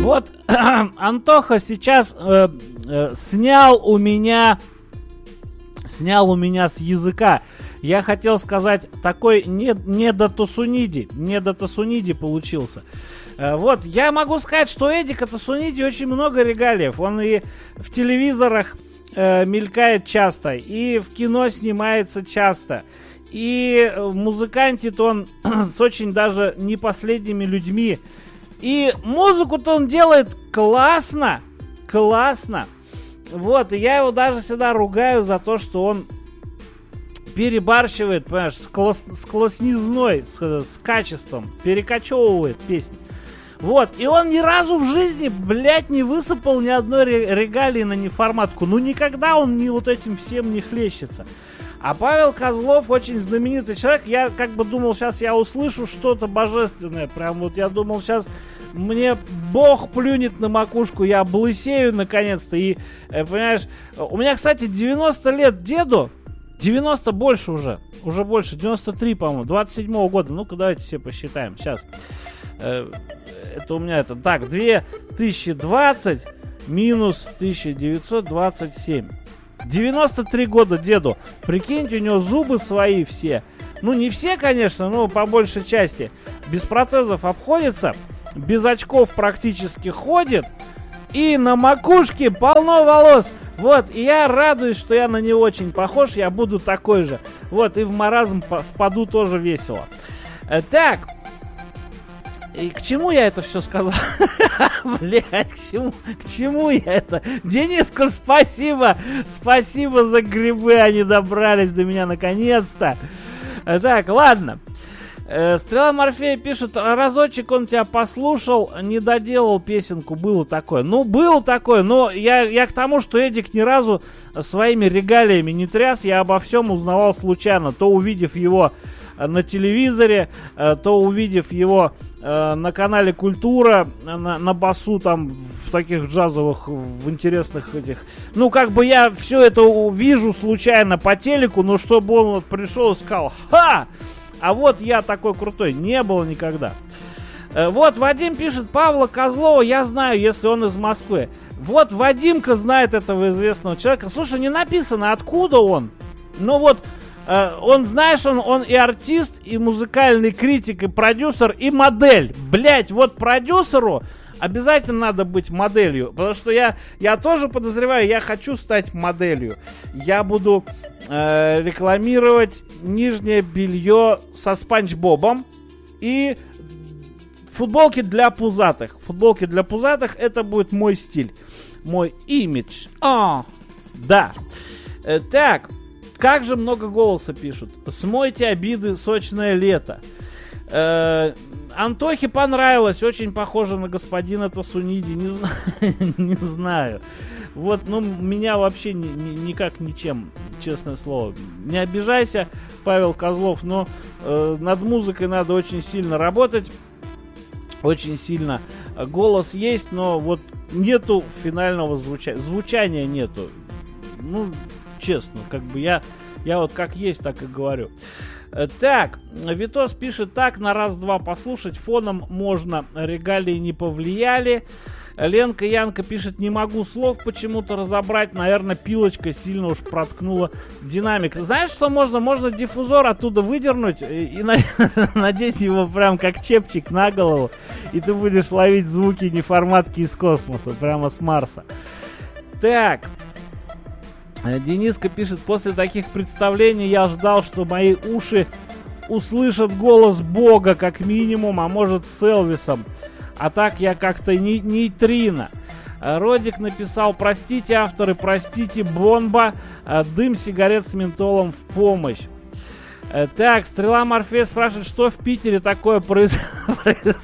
Вот Антоха сейчас снял у меня с языка. Я хотел сказать, такой недотасуниди получился. Вот, я могу сказать, что Эдика Тасуниди очень много регалиев. Он и в телевизорах мелькает часто, и в кино снимается часто. И музыкантит он с очень даже не последними людьми. И музыку-то он делает классно. Вот, и я его даже всегда ругаю за то, что он перебарщивает, понимаешь, с класснизной, с качеством, перекочевывает песни. Вот, и он ни разу в жизни, блядь, не высыпал ни одной регалии на неформатку. Ну, никогда он вот этим всем не хлещется. А Павел Козлов очень знаменитый человек. Я как бы думал, сейчас я услышу что-то божественное. Прям вот я думал, сейчас мне Бог плюнет на макушку, я облысею наконец-то. И, понимаешь, у меня, кстати, 90 лет деду. 90 больше уже больше, 93, по-моему, 27-го года. Ну-ка, давайте все посчитаем. Сейчас. Это у меня это. Так, 2020 минус 1927. 93 года деду. Прикиньте, у него зубы свои все. Ну, не все, конечно, но по большей части. Без протезов обходится. Без очков практически ходит. И на макушке полно волос. Вот, и я радуюсь, что я на него очень похож. Я буду такой же. Вот, и в маразм впаду тоже весело. Так. И к чему я это все сказал? Блять, к чему я это? Дениска, спасибо! Спасибо за грибы, они добрались до меня наконец-то. Так, ладно. Стрела Морфея пишет, разочек он тебя послушал, не доделал песенку, было такое. Ну, было такое, но я к тому, что Эдик ни разу своими регалиями не тряс, я обо всем узнавал случайно, то увидев его на телевизоре, то увидев его на канале Культура, на басу там в таких джазовых, в интересных этих. Ну, как бы я все это вижу случайно по телеку, но чтобы он вот пришел и сказал, ха! А вот я такой крутой, не было никогда. Вот Вадим пишет, Павла Козлова я знаю, если он из Москвы. Вот Вадимка знает этого известного человека. Слушай, не написано, откуда он. Но вот он, знаешь, он и артист, и музыкальный критик, и продюсер, и модель. Блять, вот продюсеру обязательно надо быть моделью. Потому что я тоже подозреваю, я хочу стать моделью. Я буду рекламировать нижнее белье со Спанч Бобом и футболки для пузатых. Футболки для пузатых — это будет мой стиль, мой имидж. Да. Так. Как же много голоса пишут. Смойте обиды, сочное лето. Антохе понравилось. Очень похоже на господина Тасуниди. Не знаю. Вот, ну, меня вообще никак ничем, честное слово. Не обижайся, Павел Козлов, но над музыкой надо очень сильно работать. Очень сильно. Голос есть, но вот нету финального звучания нету. Ну, честно, как бы я вот как есть, так и говорю. Так, Витос пишет, так, на раз-два послушать, фоном можно, регалии не повлияли. Ленка Янка пишет, не могу слов почему-то разобрать, наверное, пилочка сильно уж проткнула динамик. Знаешь, что можно? Можно диффузор оттуда выдернуть и надеть его прям как чепчик на голову, и ты будешь ловить звуки неформатки из космоса, прямо с Марса. Так. Дениска пишет, после таких представлений я ждал, что мои уши услышат голос Бога как минимум, а может с Элвисом. А так я как-то нейтрино. Родик написал, простите авторы, простите бомба, дым сигарет с ментолом в помощь. Так, Стрела Морфея спрашивает, что в Питере такое происходит.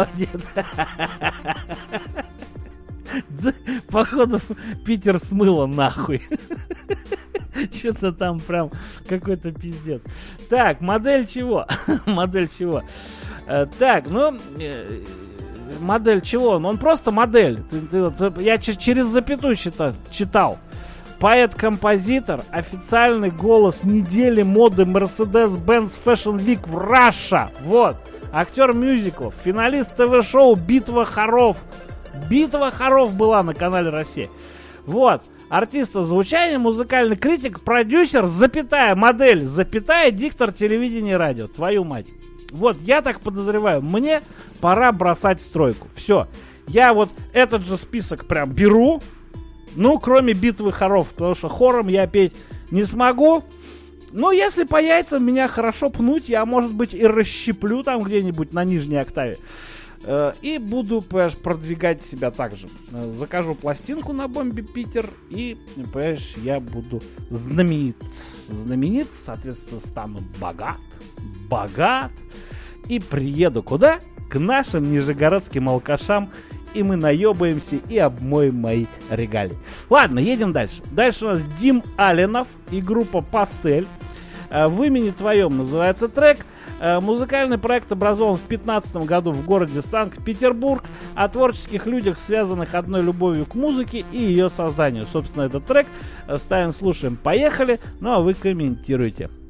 Походу, Питер смыло нахуй. Что-то там прям какой-то пиздец. Так, модель чего? Модель чего? Так, ну, модель чего? Он просто модель. Я через запятую читал. Поэт-композитор, официальный голос недели моды Mercedes-Benz Fashion Week в Russia. Вот. Актер мюзиклов, финалист ТВ-шоу «Битва хоров». Битва хоров была на канале Россия. Вот. Артист озвучания, музыкальный критик, продюсер, запятая, модель, запятая, диктор телевидения и радио. Твою мать. Вот, я так подозреваю, мне пора бросать стройку. Все. Я вот этот же список прям беру. Ну, кроме битвы хоров, потому что хором я петь не смогу. Но если по яйцам меня хорошо пнуть, я, может быть, и расщеплю там где-нибудь на нижней октаве. И буду, понимаешь, продвигать себя так же. Закажу пластинку на Бомбе Питер. И, понимаешь, я буду знаменит. Знаменит, соответственно, стану богат. И приеду куда? К нашим нижегородским алкашам. И мы наебаемся и обмоем мои регалии. Ладно, едем дальше. Дальше у нас Дим Аленов и группа Пастель. В имени твоем называется трек. Музыкальный проект образован в 2015 году в городе Санкт-Петербург. О творческих людях, связанных одной любовью к музыке и ее созданию. Собственно, этот трек ставим, слушаем, поехали. Ну а вы комментируйте.